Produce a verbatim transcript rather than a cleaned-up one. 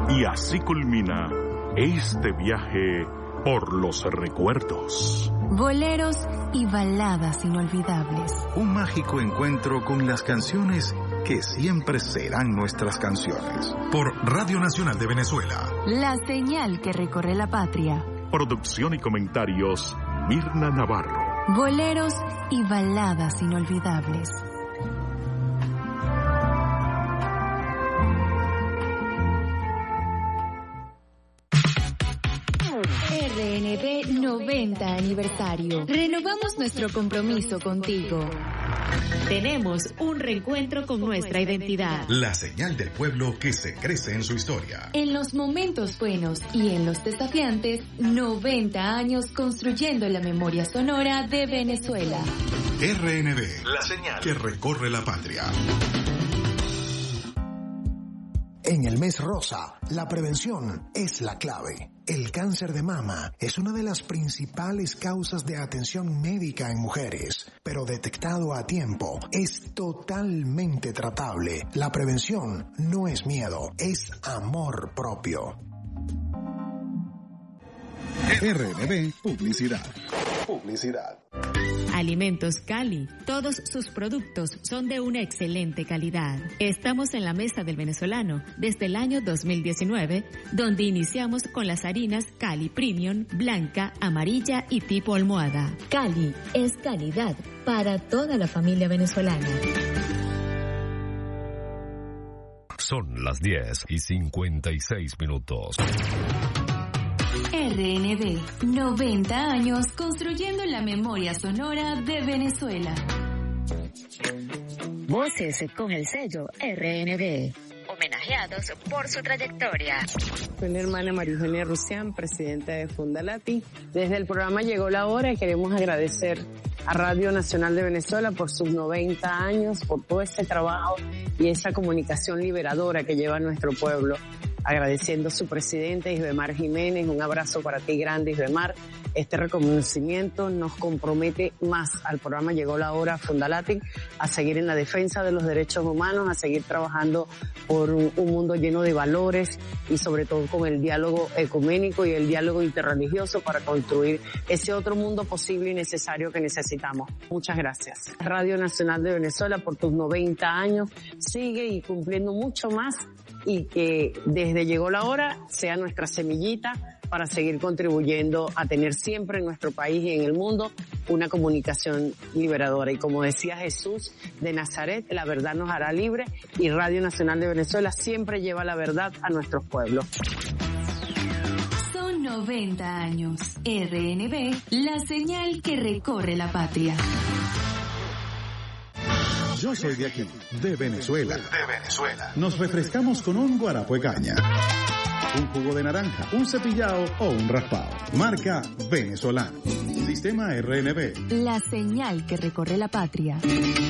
Y así culmina este viaje por los recuerdos. Boleros y baladas inolvidables. Un mágico encuentro con las canciones que siempre serán nuestras canciones. Por Radio Nacional de Venezuela. La señal que recorre la patria. Producción y comentarios, Mirna Navarro. Boleros y baladas inolvidables. R N B noventa aniversario. Renovamos nuestro compromiso contigo. Tenemos un reencuentro con nuestra identidad. La señal del pueblo que se crece en su historia. En los momentos buenos y en los desafiantes, noventa años construyendo la memoria sonora de Venezuela. R N B, la señal que recorre la patria. En el mes rosa, la prevención es la clave. El cáncer de mama es una de las principales causas de atención médica en mujeres, pero detectado a tiempo es totalmente tratable. La prevención no es miedo, es amor propio. R N B Publicidad. Publicidad. Alimentos Cali. Todos sus productos son de una excelente calidad. Estamos en la mesa del venezolano desde el año dos mil diecinueve, donde iniciamos con las harinas Cali Premium, blanca, amarilla y tipo almohada. Cali es calidad para toda la familia venezolana. Son las diez y cincuenta y seis minutos. R N B, noventa años construyendo la memoria sonora de Venezuela. Voces con el sello R N B, homenajeados por su trayectoria. Soy la hermana María Eugenia Rusián, presidenta de Fundalati. Desde el programa Llegó la Hora y queremos agradecer a Radio Nacional de Venezuela por sus noventa años, por todo este trabajo y esa comunicación liberadora que lleva a nuestro pueblo. Agradeciendo a su presidente, Isbemar Jiménez, un abrazo para ti grande, Isbemar. Este reconocimiento nos compromete más al programa Llegó la Hora Fundalatic, a seguir en la defensa de los derechos humanos, a seguir trabajando por un, un mundo lleno de valores y sobre todo con el diálogo ecuménico y el diálogo interreligioso para construir ese otro mundo posible y necesario que necesitamos. Muchas gracias. Radio Nacional de Venezuela, por tus noventa años, sigue y cumpliendo mucho más, y que desde Llegó la Hora sea nuestra semillita para seguir contribuyendo a tener siempre en nuestro país y en el mundo una comunicación liberadora. Y como decía Jesús de Nazaret, la verdad nos hará libre, y Radio Nacional de Venezuela siempre lleva la verdad a nuestros pueblos. Son noventa años. R N B, la señal que recorre la patria. Yo soy de aquí, de Venezuela. De Venezuela. Nos refrescamos con un guarapo de caña, un jugo de naranja, un cepillado o un raspado. Marca Venezolano. Sistema R N B. La señal que recorre la patria.